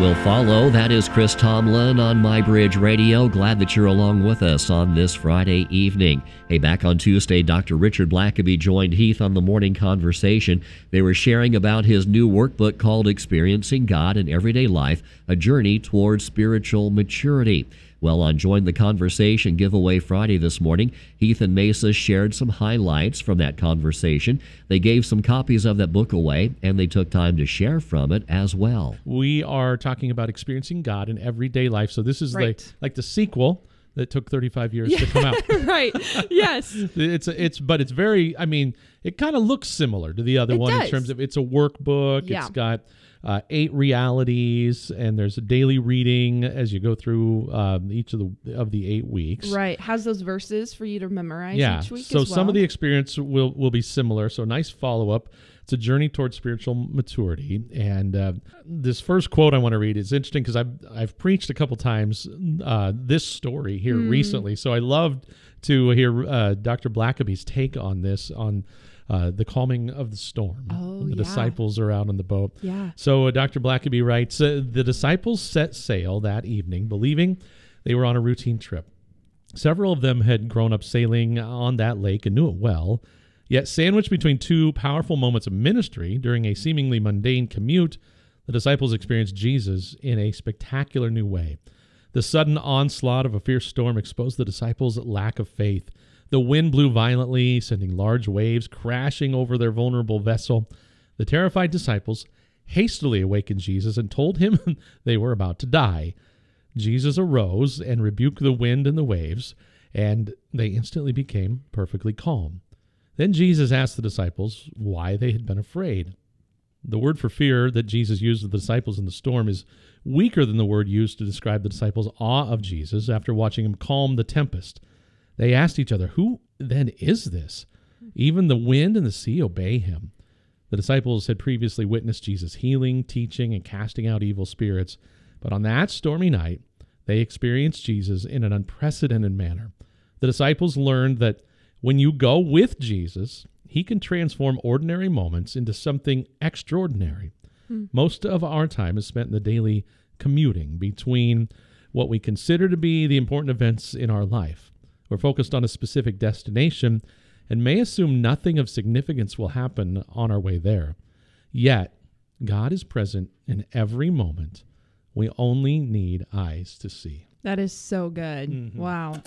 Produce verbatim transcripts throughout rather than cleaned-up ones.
will follow. That is Chris Tomlin on MyBridge Radio. Glad that you're along with us on this Friday evening. Hey, back on Tuesday, Doctor Richard Blackaby joined Heath on the Morning Conversation. They were sharing about his new workbook called Experiencing God in Everyday Life, a journey towards spiritual maturity. Well, on Join the Conversation giveaway Friday this morning, Heath and Mesa shared some highlights from that conversation. They gave some copies of that book away, and they took time to share from it as well. We are talking about experiencing God in everyday life. So this is Right. the, like the sequel that took thirty-five years Yeah, to come out. right. Yes. It's it's but it's very, I mean, it kind of looks similar to the other It one does. in terms of it's a workbook. Yeah. It's got uh, eight realities, and there's a daily reading as you go through um, each of the of the eight weeks. Right. Has those verses for you to memorize Yeah. each week So as well. some of the experience will will be similar. So nice follow up. It's a journey towards spiritual maturity. And uh, this first quote I want to read is interesting because I've, I've preached a couple times uh, this story here Mm. recently. So I loved to hear uh, Doctor Blackaby's take on this, on uh, the calming of the storm. Oh, when the yeah. disciples are out on the boat. Yeah. So uh, Doctor Blackaby writes, uh, the disciples set sail that evening, believing they were on a routine trip. Several of them had grown up sailing on that lake and knew it well. Yet sandwiched between two powerful moments of ministry during a seemingly mundane commute, the disciples experienced Jesus in a spectacular new way. The sudden onslaught of a fierce storm exposed the disciples' lack of faith. The wind blew violently, sending large waves crashing over their vulnerable vessel. The terrified disciples hastily awakened Jesus and told him they were about to die. Jesus arose and rebuked the wind and the waves, and they instantly became perfectly calm. Then Jesus asked the disciples why they had been afraid. The word for fear that Jesus used with the disciples in the storm is weaker than the word used to describe the disciples' awe of Jesus after watching him calm the tempest. They asked each other, "Who then is this? Even the wind and the sea obey him." The disciples had previously witnessed Jesus healing, teaching, and casting out evil spirits, but on that stormy night, they experienced Jesus in an unprecedented manner. The disciples learned that when you go with Jesus, he can transform ordinary moments into something extraordinary. Hmm. Most of our time is spent in the daily commuting between what we consider to be the important events in our life. We're focused on a specific destination and may assume nothing of significance will happen on our way there. Yet, God is present in every moment. We only need eyes to see. That is so good. Mm-hmm. Wow.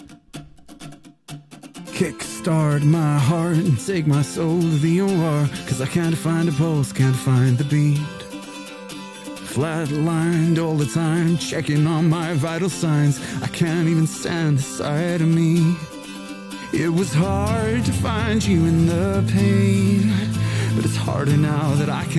Kickstart my heart and take my soul to the O R, 'cause I can't find a pulse, can't find the beat. Flatlined all the time, checking on my vital signs. I can't even stand the sight of me. It was hard to find you in the pain, but it's harder now that I can